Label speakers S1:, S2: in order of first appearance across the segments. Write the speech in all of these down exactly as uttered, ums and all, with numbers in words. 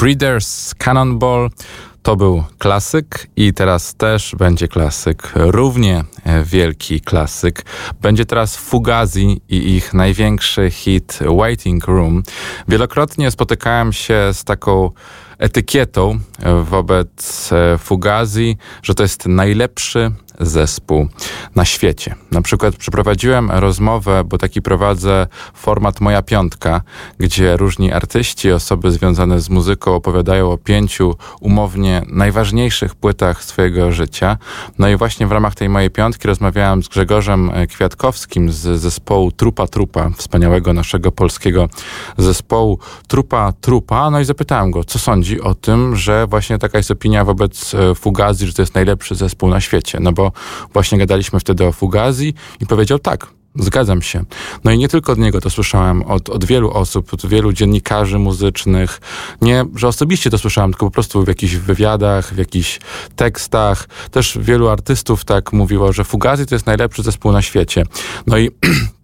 S1: Breeders Cannonball. To był klasyk i teraz też będzie klasyk, równie wielki klasyk. Będzie teraz Fugazi i ich największy hit Waiting Room. Wielokrotnie spotykałem się z taką etykietą wobec Fugazi, że to jest najlepszy zespół na świecie. Na przykład przeprowadziłem rozmowę, bo taki prowadzę format Moja Piątka, gdzie różni artyści, osoby związane z muzyką opowiadają o pięciu umownie najważniejszych płytach swojego życia. No i właśnie w ramach tej Mojej Piątki rozmawiałem z Grzegorzem Kwiatkowskim z zespołu Trupa Trupa, wspaniałego naszego polskiego zespołu Trupa Trupa. No i zapytałem go, co sądzi o tym, że właśnie taka jest opinia wobec Fugazi, że to jest najlepszy zespół na świecie. No bo właśnie gadaliśmy wtedy o Fugazi i powiedział tak, zgadzam się. No i nie tylko od niego to słyszałem, od, od wielu osób, od wielu dziennikarzy muzycznych. Nie, że osobiście to słyszałem, tylko po prostu w jakichś wywiadach, w jakichś tekstach. Też wielu artystów tak mówiło, że Fugazi to jest najlepszy zespół na świecie. No i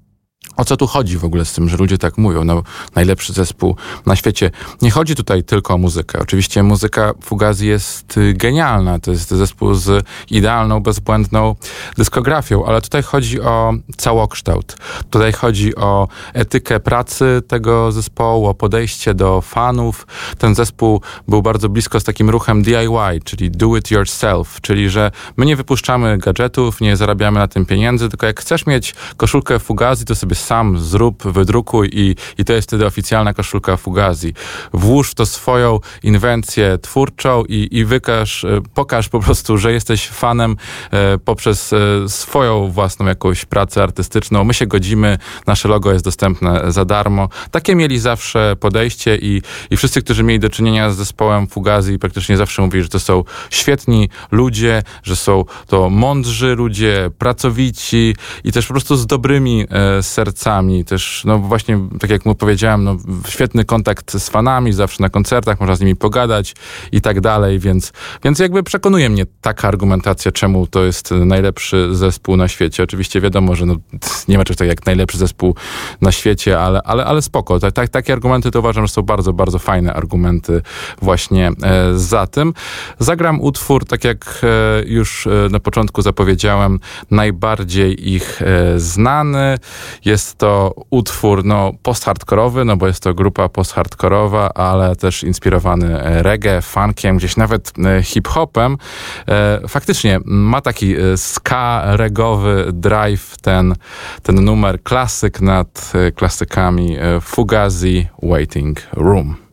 S1: o co tu chodzi w ogóle z tym, że ludzie tak mówią, no najlepszy zespół na świecie. Nie chodzi tutaj tylko o muzykę. Oczywiście muzyka Fugazi jest genialna, to jest zespół z idealną, bezbłędną dyskografią, ale tutaj chodzi o całokształt. Tutaj chodzi o etykę pracy tego zespołu, o podejście do fanów. Ten zespół był bardzo blisko z takim ruchem D I Y, czyli do it yourself, czyli że my nie wypuszczamy gadżetów, nie zarabiamy na tym pieniędzy, tylko jak chcesz mieć koszulkę Fugazi, to sobie sam zrób, wydrukuj i, i to jest wtedy oficjalna koszulka Fugazi. Włóż w to swoją inwencję twórczą i, i wykaż, pokaż po prostu, że jesteś fanem e, poprzez e, swoją własną jakąś pracę artystyczną. My się godzimy, nasze logo jest dostępne za darmo. Takie mieli zawsze podejście i, i wszyscy, którzy mieli do czynienia z zespołem Fugazi, praktycznie zawsze mówili, że to są świetni ludzie, że są to mądrzy ludzie, pracowici i też po prostu z dobrymi e, sercami. Też, no właśnie, tak jak mu powiedziałem, no, świetny kontakt z fanami, zawsze na koncertach, można z nimi pogadać i tak dalej, więc, więc jakby przekonuje mnie taka argumentacja, czemu to jest najlepszy zespół na świecie. Oczywiście wiadomo, że no, nie ma czegoś takiego jak najlepszy zespół na świecie, ale, ale, ale spoko. Tak, tak, takie argumenty to uważam, że są bardzo, bardzo fajne argumenty właśnie e, za tym. Zagram utwór, tak jak e, już e, na początku zapowiedziałem, najbardziej ich e, znany. Jest to utwór no, post-hardkorowy, no bo jest to grupa post-hardkorowa, ale też inspirowany reggae, funkiem, gdzieś nawet hip-hopem. E, faktycznie ma taki ska-regowy drive ten, ten numer, klasyk nad klasykami. Fugazi, Waiting Room.